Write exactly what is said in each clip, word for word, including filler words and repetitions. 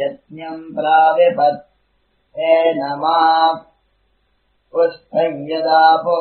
यज्ञम् प्राविपत् एनमा पुष्पम् यदापो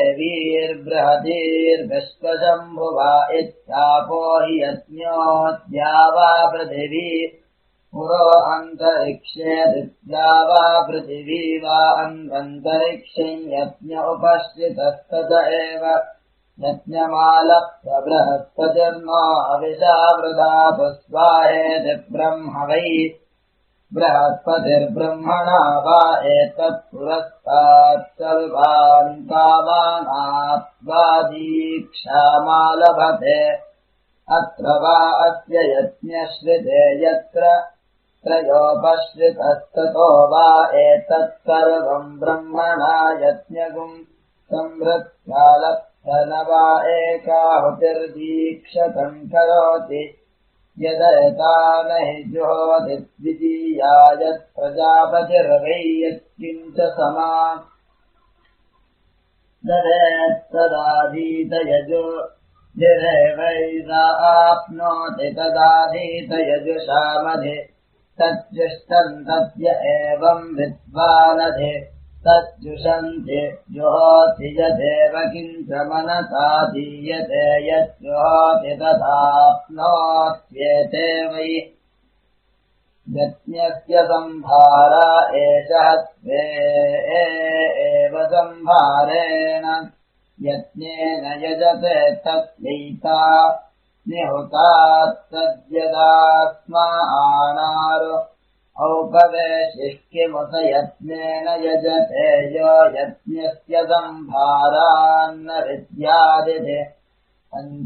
देवीर्बृहतीर्विश्वशम्भुवा इत्यापो हि यज्ञोऽद्या वा पृथिवी पुरो अन्तरिक्षे दित्या वा पृथिवी वा अन्वन्तरिक्षम् यज्ञ उपश्रितस्तत एव यज्ञमालप्य बृहस्पतिर्नो हविषा वृधा पुस्वाहेति ब्रह्म वै बृहस्पतिर्ब्रह्मणा वा एतत् पुरस्तात् सर्वान् कामानाप्त्वा दीक्षामालभते अत्र वा अस्य यज्ञश्रिते यत्र त्रयोपश्रितस्ततो वा एतत् सर्वम् ब्रह्मणा यज्ञगुम् संहृत्यालप्य न वा एकाहुतिर्दीक्षतम् करोति यदेतान हि जुहोति द्वितीया यत्प्रजापतिर्वै यत्किञ्च समा ददेत्तदाधीत यजो धिरेवैदाप्नोति तदाधीत यजुषामधि तज्जुष्टम् तद्य एवम् विद्वानधि तज्जुषन्ति जुहोति यदेव किञ्च मनसा दीयते यज्जुहोति तथाप्नोत्येते वै यज्ञस्य सम्भारा एषः स्वे एव सम्भारेण यज्ञेन यजते तस्यैता निहुतात् तद्यदास्मा आनारो औपवेशिः किमुत यज्ञेन यजते यो यज्ञस्य सम्भारान्न विद्यादिति